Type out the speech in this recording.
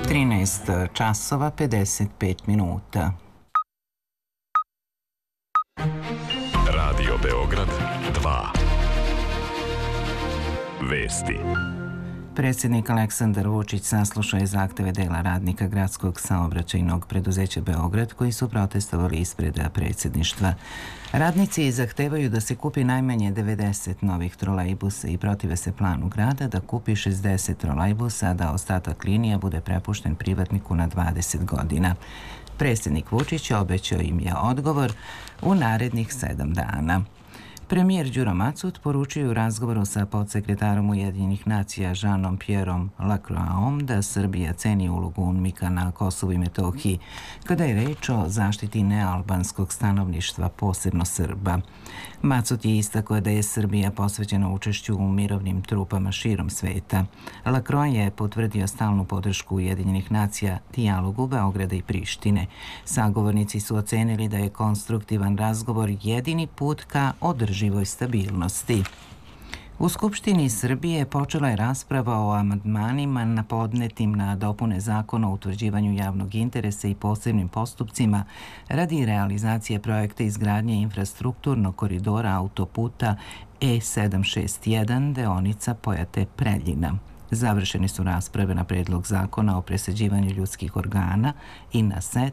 13 časova 55 minuta. Radio Beograd 2. Vesti. Predsjednik Aleksandar Vučić saslušao je zahteve dela radnika gradskog saobraćajnog preduzeća Beograd koji su protestovali ispred predsjedništva. Radnici zahtevaju da se kupi najmanje 90 novih trolejbusa i protive se planu grada da kupi 60 trolejbusa, a da ostatak linija bude prepušten privatniku na 20 godina. Predsjednik Vučić obećao im je odgovor u narednih 7 dana. Premijer Đuro Macut poručio u razgovoru sa podsekretarom Ujedinjenih nacija Jeanom Pierreom Lacroixom da Srbija ceni ulogu UNMIK-a na Kosovu i Metohiji kada je reč o zaštiti nealbanskog stanovništva, posebno Srba. Macut je istakao da je Srbija posvećena učešću u mirovnim trupama širom sveta. Lacroix je potvrdio stalnu podršku Ujedinjenih nacija dijalogu Beograda i Prištine. Sagovornici su ocenili da je konstruktivan razgovor jedini put ka održivoj stabilnosti. U Skupštini Srbije počela je rasprava o amandmanima podnetim na dopune Zakona o utvrđivanju javnog interesa i posebnim postupcima radi realizacije projekta izgradnje infrastrukturnog koridora autoputa E761 deonica Pojate-Preljina. Završene su rasprave na predlog zakona o presađivanju ljudskih organa i na set